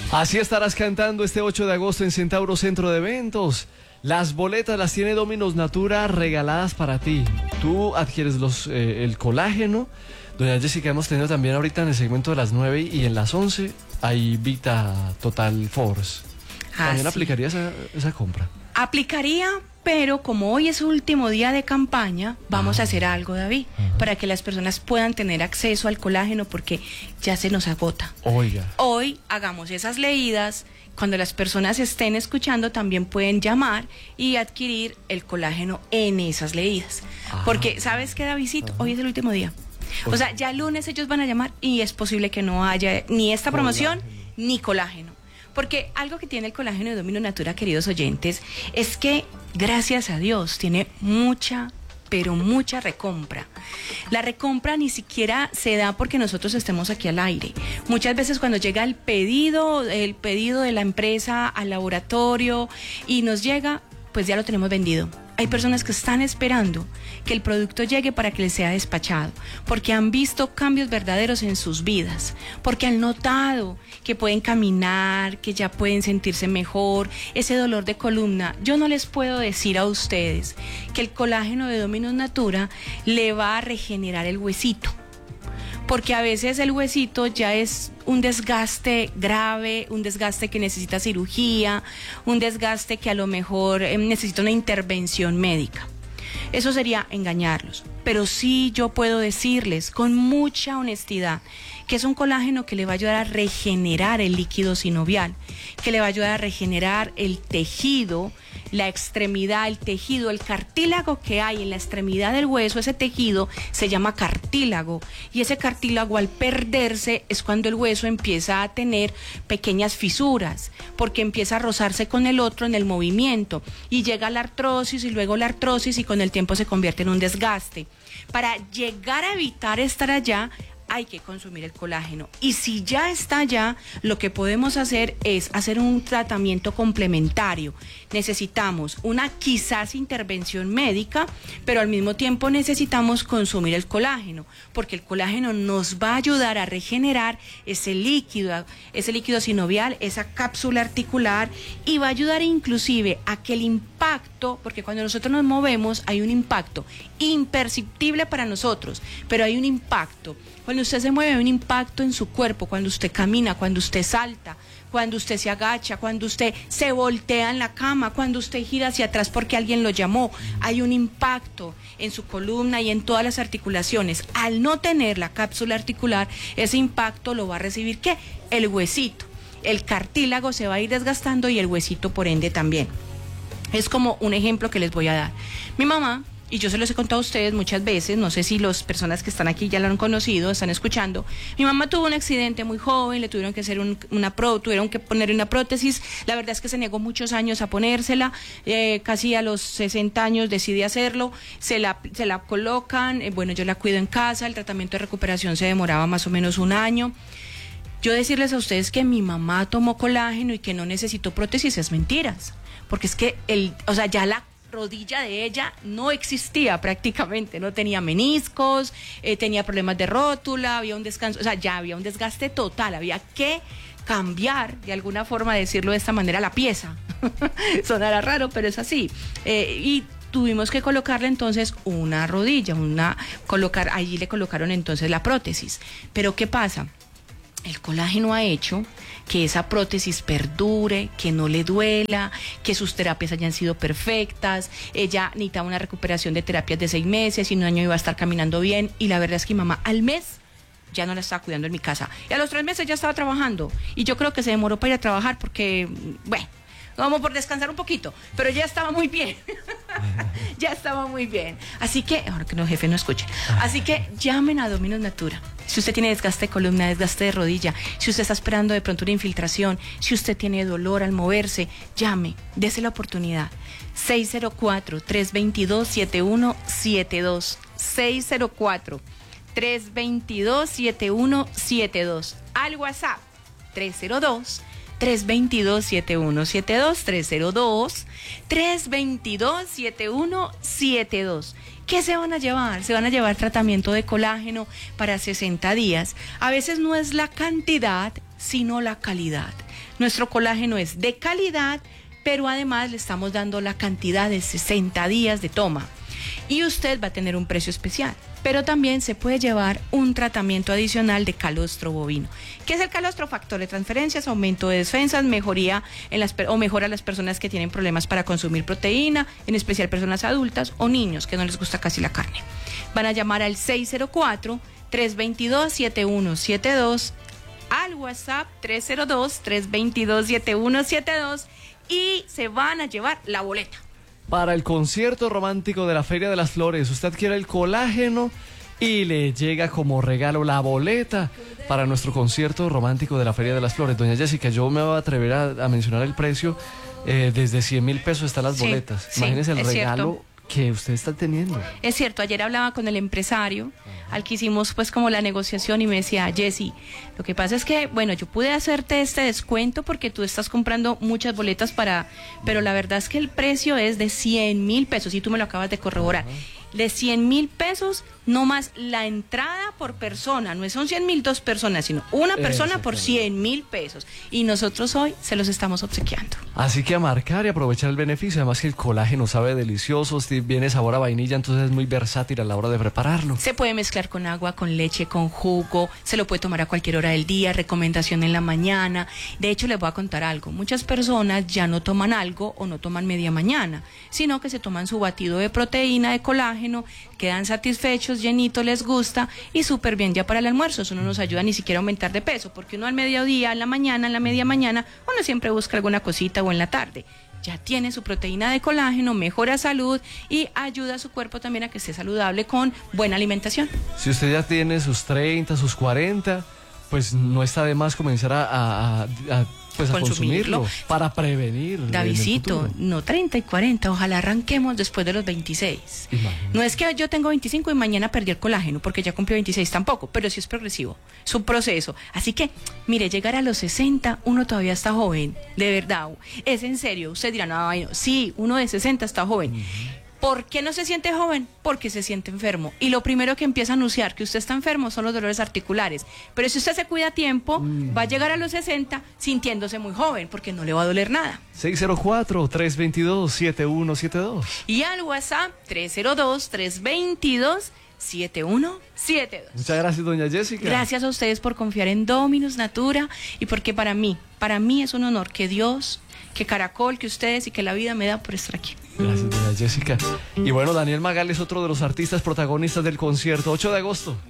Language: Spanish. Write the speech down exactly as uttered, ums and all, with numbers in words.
Así estarás cantando este ocho de agosto en Centauro Centro de Eventos. Las boletas las tiene Dominos Natura regaladas para ti. Tú adquieres los, eh, el colágeno. Doña Jessica, hemos tenido también ahorita en el segmento de las nueve y en las once hay Vita Total Force. ¿También ah, aplicaría sí. esa, esa compra? Aplicaría, pero como hoy es último día de campaña, vamos ah. a hacer algo, David, Ajá. para que las personas puedan tener acceso al colágeno porque ya se nos agota. Oiga. Hoy hagamos esas leídas. Cuando las personas estén escuchando, también pueden llamar y adquirir el colágeno en esas leídas. Ah. Porque, ¿sabes qué, Davidcito? Hoy es el último día. O Pues, sea, ya el lunes ellos van a llamar y es posible que no haya ni esta promoción colágeno. ni colágeno. Porque algo que tiene el colágeno de Domino Natura, queridos oyentes, es que, gracias a Dios, tiene mucha, pero mucha recompra. La recompra ni siquiera se da porque nosotros estemos aquí al aire. Muchas veces cuando llega el pedido, el pedido de la empresa al laboratorio y nos llega, pues ya lo tenemos vendido. Hay personas que están esperando que el producto llegue para que les sea despachado, porque han visto cambios verdaderos en sus vidas, porque han notado que pueden caminar, que ya pueden sentirse mejor, ese dolor de columna. Yo no les puedo decir a ustedes que el colágeno de Dominos Natura le va a regenerar el huesito, porque a veces el huesito ya es un desgaste grave, un desgaste que necesita cirugía, un desgaste que a lo mejor eh, necesita una intervención médica. Eso sería engañarlos, pero sí yo puedo decirles con mucha honestidad que es un colágeno que le va a ayudar a regenerar el líquido sinovial, que le va a ayudar a regenerar el tejido, la extremidad, el tejido, el cartílago que hay en la extremidad del hueso. Ese tejido se llama cartílago y ese cartílago, al perderse, es cuando el hueso empieza a tener pequeñas fisuras, porque empieza a rozarse con el otro en el movimiento y llega la artrosis y luego la artrosis y con el tiempo se convierte en un desgaste. Para llegar a evitar estar allá, hay que consumir el colágeno. Y si ya está allá, lo que podemos hacer es hacer un tratamiento complementario. Necesitamos una quizás intervención médica, pero al mismo tiempo necesitamos consumir el colágeno, porque el colágeno nos va a ayudar a regenerar ese líquido, ese líquido sinovial, esa cápsula articular, y va a ayudar inclusive a que el impacto, porque cuando nosotros nos movemos hay un impacto imperceptible para nosotros, pero hay un impacto. Cuando usted se mueve hay un impacto en su cuerpo, cuando usted camina, cuando usted salta, cuando usted se agacha, cuando usted se voltea en la cama, cuando usted gira hacia atrás porque alguien lo llamó, hay un impacto en su columna y en todas las articulaciones. Al no tener la cápsula articular, ese impacto lo va a recibir ¿qué? El huesito. El cartílago se va a ir desgastando y el huesito por ende también. Es como un ejemplo que les voy a dar. Mi mamá, y yo se los he contado a ustedes muchas veces, no sé si las personas que están aquí ya lo han conocido, están escuchando. Mi mamá tuvo un accidente muy joven, le tuvieron que hacer un, una pro, tuvieron que poner una prótesis. La verdad es que se negó muchos años a ponérsela, eh, casi a los sesenta años decide hacerlo, se la, se la colocan, eh, bueno, yo la cuido en casa, el tratamiento de recuperación se demoraba más o menos un año. Yo decirles a ustedes que mi mamá tomó colágeno y que no necesitó prótesis es mentiras, porque es que el, o sea, ya la rodilla de ella no existía prácticamente, no tenía meniscos, eh, tenía problemas de rótula, había un descanso, o sea, ya había un desgaste total, había que cambiar, de alguna forma decirlo de esta manera, la pieza. Sonará raro, pero es así. Eh, y tuvimos que colocarle entonces una rodilla, una colocar, allí le colocaron entonces la prótesis. Pero ¿qué pasa? El colágeno ha hecho que esa prótesis perdure, que no le duela, que sus terapias hayan sido perfectas. Ella necesitaba una recuperación de terapias de seis meses y en un año iba a estar caminando bien. Y la verdad es que mi mamá al mes ya no la estaba cuidando en mi casa. Y a los tres meses ya estaba trabajando. Y yo creo que se demoró para ir a trabajar porque, bueno, vamos por descansar un poquito, pero ya estaba muy bien. Ya estaba muy bien. Así que, ahora que los jefes no escuchen, así que llamen a Dominos Natura. Si usted tiene desgaste de columna, desgaste de rodilla, si usted está esperando de pronto una infiltración, si usted tiene dolor al moverse, llame, dese la oportunidad. seis cero cuatro, tres dos dos, siete uno siete dos. seis cero cuatro, tres dos dos, siete uno siete dos. Al WhatsApp, tres cero dos, tres dos dos, siete uno siete dos, tres cero dos, tres dos dos, siete uno siete dos. ¿Qué se van a llevar? Se van a llevar tratamiento de colágeno para sesenta días. A veces no es la cantidad, sino la calidad. Nuestro colágeno es de calidad, pero además le estamos dando la cantidad de sesenta días de toma. Y usted va a tener un precio especial, pero también se puede llevar un tratamiento adicional de calostro bovino. ¿Qué es el calostro? Factor de transferencias, aumento de defensas, mejoría en las, o mejora a las personas que tienen problemas para consumir proteína, en especial personas adultas o niños que no les gusta casi la carne. Van a llamar al seis cero cuatro, tres dos dos, siete uno siete dos, al WhatsApp tres cero dos, tres dos dos, siete uno siete dos y se van a llevar la boleta. Para el concierto romántico de la Feria de las Flores, usted quiere el colágeno y le llega como regalo la boleta para nuestro concierto romántico de la Feria de las Flores. Doña Jessica, yo me voy a atrever a, a mencionar el precio. Eh, desde cien mil pesos están las Sí, boletas. sí, Imagínese el es regalo cierto. que usted está teniendo. Es cierto, ayer hablaba con el empresario, al que hicimos pues como la negociación y me decía, Jessy, lo que pasa es que, bueno, yo pude hacerte este descuento porque tú estás comprando muchas boletas para, pero la verdad es que el precio es de cien mil pesos y tú me lo acabas de corroborar. De cien mil pesos, no más la entrada por persona, no son cien mil dos personas, sino una persona por cien mil pesos. Y nosotros hoy se los estamos obsequiando. Así que a marcar y aprovechar el beneficio. Además que el colágeno sabe delicioso, viene sabor a vainilla, entonces es muy versátil a la hora de prepararlo. Se puede mezclar con agua, con leche, con jugo, se lo puede tomar a cualquier hora del día, recomendación en la mañana. De hecho, les voy a contar algo. Muchas personas ya no toman algo o no toman media mañana, sino que se toman su batido de proteína, de colágeno, quedan satisfechos, llenitos, les gusta y súper bien ya para el almuerzo. Eso no nos ayuda ni siquiera a aumentar de peso, porque uno al mediodía, en la mañana, en la media mañana, uno siempre busca alguna cosita o en la tarde. Ya tiene su proteína de colágeno, mejora salud y ayuda a su cuerpo también a que esté saludable con buena alimentación. Si usted ya tiene sus treinta, sus cuarenta, pues no está de más comenzar a, a, a, a, pues a consumirlo para prevenir. Davidcito, no treinta y cuarenta, ojalá arranquemos después de los veintiséis. Imagínate. No es que yo tengo veinticinco y mañana perdí el colágeno porque ya cumplí veintiséis tampoco, pero sí es progresivo, es un proceso. Así que, mire, llegar a los sesenta, uno todavía está joven, de verdad, es en serio. Usted dirá, no, no, sí, uno de sesenta está joven. Uh-huh. ¿Por qué no se siente joven? Porque se siente enfermo. Y lo primero que empieza a anunciar que usted está enfermo son los dolores articulares. Pero si usted se cuida a tiempo, mm. va a llegar a los sesenta sintiéndose muy joven, porque no le va a doler nada. seis cero cuatro, tres dos dos, siete uno siete dos. Y al WhatsApp tres cero dos, tres dos dos, siete uno siete dos. Muchas gracias, doña Jessica. Gracias a ustedes por confiar en Dominus Natura y porque para mí, para mí es un honor que Dios, que Caracol, que ustedes y que la vida me da por estar aquí. Gracias, doña Jessica. Y bueno, Daniel Magal es otro de los artistas protagonistas del concierto, ocho de agosto.